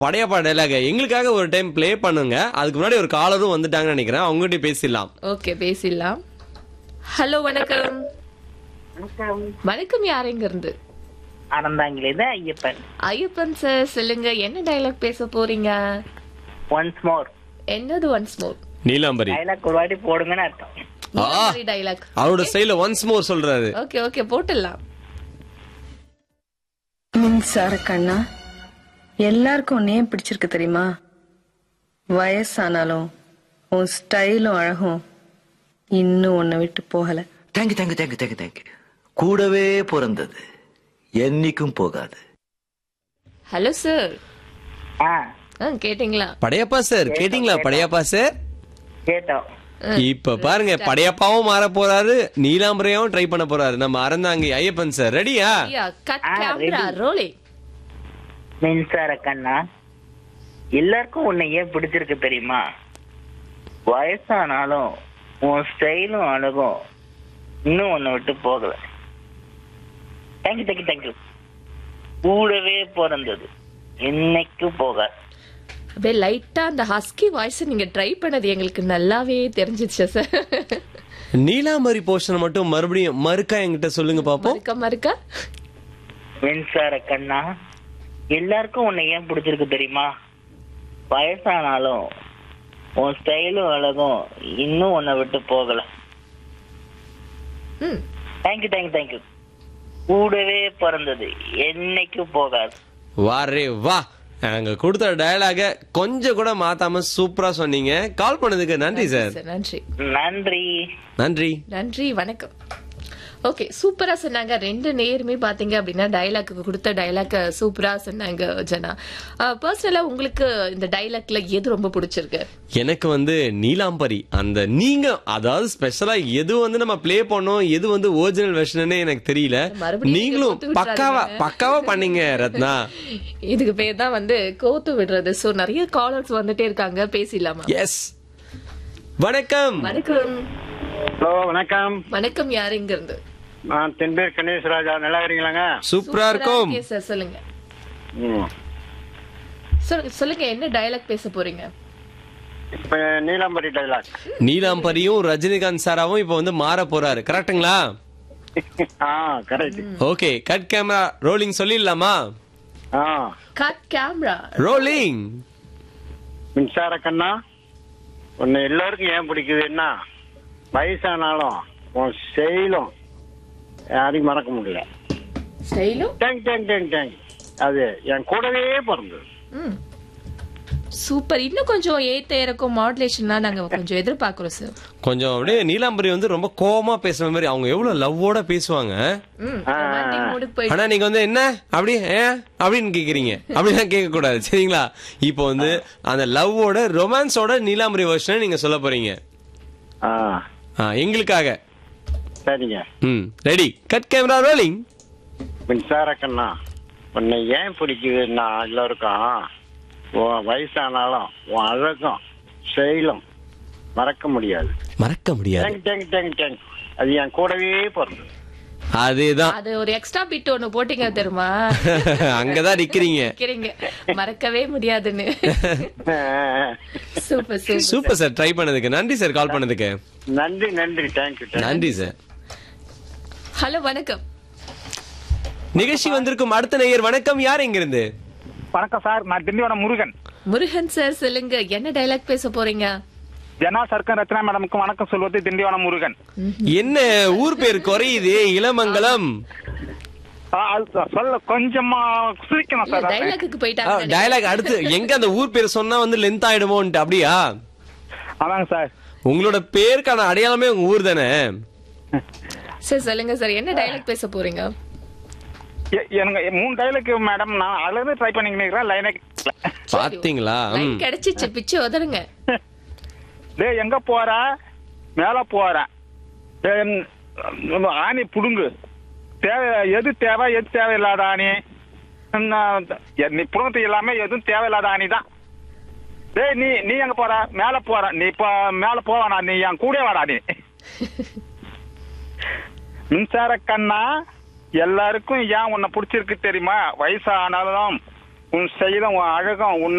படையப்பா டைலாக எங்களுக்காக ஒரு time play பண்ணுங்க. அதுக்கு முன்னாடி ஒரு காலரும் வந்துட்டாங்கன்னு நினைக்கிறேன். அவங்ககிட்ட பேசிடலாம். ஓகே, பேசிடலாம். ஹலோ, வணக்கம். வணக்கம். வணக்கம், யார் எங்க இருந்து? ஆனந்தாங்கிலேருந்து ஐயப்பன். ஐயப்பன் சார், சொல்லுங்க, என்ன டயலாக் பேச போறீங்க? Once more. என்னது ஒன்ஸ் மோர்? நீலாம்பரி டைலாக் ஒரு வாட்டி போடுங்கன்னு அர்த்தம். டயலாக் அவரோட ஸ்டைல ஒன்ஸ் மோர் சொல்றாரு. ஓகே ஓகே, போட்டுடலாம். மின்சார கண்ணா, எல்லாருக்கும் உன்னை ஏன் பிடிச்சிருக்கு தெரியுமா? வயசானாலும் உன் ஸ்டைலும் அழகும் இன்னும் உன்னை விட்டு போகல. Thank you thank you thank you thank you thank you. கூடவே பிறந்தது என்னைக்கும் போகாது. Hello sir. ஆ, கேட்டீங்களா? படையப்பா சார் கேட்டீங்களா? படையப்பா சார் கேட்டோம். இப்ப பாருங்க, படையப்பாவும் மாற போறாரு, நீலாம்பரையாவும் ட்ரை பண்ண போறாரு நம்ம அறந்தாங்கி ஐயப்பன் சார். ரெடியா? Cut camera rolling. மின்சார கண்ணா, எல்லாருக்கும் உன்னை ஏன் பிடிச்சிருக்கு தெரியுமா? வயசானாலும் உன் ஸ்டைலும் அழகும் இன்னும் உன்னை விட்டு போகல. Thank you thank you thank you. கூடவே பிறந்தது என்னைக்கும் போகாது. அப்படியே லைட்டா அந்த ஹஸ்கி வாய்ஸ் நீங்க ட்ரை பண்ணது எங்களுக்கு நல்லாவே தெரிஞ்சிச்சு சார். நீலாம்பரி போர்ஷன் மட்டும் மறுபடியும் மறுக்கா என்கிட்ட சொல்லுங்க பாப்போம். மறுக்க மின்சார கண்ணா, எல்லாருக்கும் உன்னை ஏன் பிடிச்சிருக்கு தெரியுமா? வயசானாலும் உன் ஸ்டைலும் அழகும் இன்னும் உன்னை விட்டு போகல. Thank you thank you thank you. கூடவே பிறந்தது என்னைக்கும் போகாது. வாரே வா, நாங்க கொடுத்த டயலாக கொஞ்சம் கூட மாத்தாம சூப்பரா சொன்னீங்க. கால் பண்ணதுக்கு நன்றி சார். நன்றி நன்றி நன்றி நன்றி. வணக்கம். ஓகே, சூப்பரா சொன்னாங்க. ரெண்டு நேருமே பாத்தீங்க அப்படின்னா டயலாக்கு கொடுத்த டயலாக் சூப்பரா சொன்னாங்க. ஜனா, பர்சனலா உங்களுக்கு இந்த டயலாக்ல எது ரொம்ப பிடிச்சிருக்கு? எனக்கு வந்து நீலாம்பரி அந்த நீங்க அதாவது ஸ்பெஷலா எது வந்து நம்ம ப்ளே பண்ணோம், எது வந்து ஒரிஜினல் வெர்ஷனே எனக்கு தெரியல. நீங்களும் பக்காவா பண்ணீங்க ரத்னா. இதுக்கு பேர் தான் வந்து கோத்து விடுறது. சோ நிறைய காலர்ஸ் வந்துட்டே இருக்காங்க, பேசிடலாமா? எஸ். வணக்கம். வணக்கம். ஹலோ, வணக்கம். வணக்கம், யார் எங்க இருந்து? நான் தென்பேர் கணேஷ் ராஜா. நல்லா இருக்கீங்களாங்க? சூப்பரா இருக்கும் சார். சொல்லுங்க சொல்லுங்க, என்ன டயலாக் பேச போறீங்க? இப்ப நீலாம்பரி டைலாக். நீலாம்பரியும் ரஜினிகாந்த் சாராவும் இப்ப வந்து மாற போறாரு, கரெக்ட்டுங்களா? Correct. Okay, cut camera rolling சொல்லிடலாமா? Cut camera rolling. மின்சார கண்ணா, உன்னை எல்லாருக்கும் ஏன் பிடிக்குதுன்னா வயசானாலும் உன் செயலும் யாரையும் மறக்க முடியல. ஸ்டைலும் டேங் அது என் கூடவே பிறந்தது. சூப்பர். இன்னும் கொஞ்சம் ஏத்த இறக்கும் மாடுலேஷன் நாங்க கொஞ்சம் எதிர்பார்க்கிறோம் சார். கொஞ்சம் அப்படியே நீலாம்பரி வந்து ரொம்ப கோவமா பேசுற மாதிரி, அவங்க எவ்வளவு லவ்வோட பேசுவாங்க. ஆனா நீங்க வந்து என்ன அப்படி அப்படின்னு கேக்குறீங்க. அப்படிலாம் கேட்க கூடாது, சரிங்களா? இப்போ வந்து அந்த லவ்வோட ரொமான்ஸோட நீலாம்பரி வெர்ஷன் நீங்க சொல்ல போறீங்க எங்களுக்காக. சரிங்க. Ready, cut camera rolling. மின்சார கண்ணா, உன்னை ஏன் பிடிக்குதுன்னா எல்லாருக்கும் உன் வயசானாலும் உன் அழகும் செயலும் மறக்க முடியாது. டேங் அது என் கூடவே பிறந்தது. அதேதான். அது ஒரு எக்ஸ்ட்ரா பிட் ஒன்னு போட்டீங்க தெரியுமா? அங்கதான் நிக்கிறீங்க, மறக்கவே முடியாதுன்னு. Super super super sir. Try பண்ணதுக்கு நன்றி சார். கால் பண்ணதுக்கு நன்றி நன்றி. தேங்க்யூ நன்றி சார். ஹலோ, வணக்கம். நிகழ்ச்சி வந்திருக்கும் அடுத்த நேயர். வணக்கம், யார் எங்க இருந்து? வணக்கம் சார், நான் திண்டிவனம் முருகன். முருகன் சார், சொல்லுங்க, என்ன டயலாக் பேச போறீங்க? ஜனா சர்க்கன் ரத்னா மேடமுக்கு வணக்கம் சொல்வது திண்டிவனம் முருகன். என்ன ஊர் பேர் குறையுது? இளமங்கலம். சொல்ல கொஞ்சமா சுருக்கணும் சார். டயலாக்கு போயிட்டாங்க. டயலாக் அடுத்து எங்க அந்த ஊர் பேர் சொன்னா வந்து லென்த் ஆயிடுமோன்ட்டு. அப்படியா? ஆமாங்க சார். உங்களோட பேருக்கான அடையாளமே உங்க ஊர் தானே சார்? சொல்லுங்க சார், என்ன டயலாக் பேச போறீங்க? எனக்கு 3 டைலாக் மேடம். நான் அழகு ட்ரை பண்ணிக்கிறேன். லைனே பாத்தீங்களா? கிடைச்சிச்சு, பிச்சு உதருங்க. டேய், எங்க போற? மேல போறேன். ஆணி புடுங்கு. எது தேவை எது தேவையில்லாத ஆணி? நீ புடுங்கிறது எல்லாமே எதுவும் தேவையில்லாத ஆணி தான். டேய், நீ எங்க போற? மேல போற. நீ இப்ப மேல போவானா? நீ என் கூட வாடா நீ. மின்சார கண்ணா, எல்லாருக்கும் ஏன் உன்னை பிடிச்சிருக்கு தெரியுமா? வயசானாலும் உன் செயலும் உன் அழகும் உன்